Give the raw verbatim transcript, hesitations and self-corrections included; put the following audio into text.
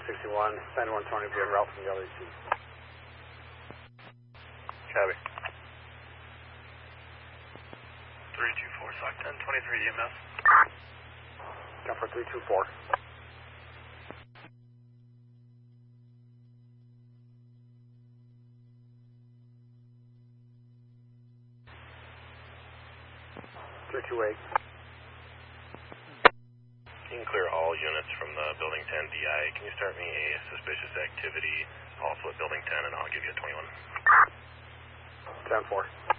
sixty-one, ninety-one twenty, be en route from the L A C. Copy. three two four, S O C ten twenty-three E M S. Come for three two four. three two eight. You can clear all units from the Building ten D I. Can you start me a suspicious activity also at Building ten, and I'll give you a twenty-one. ten four.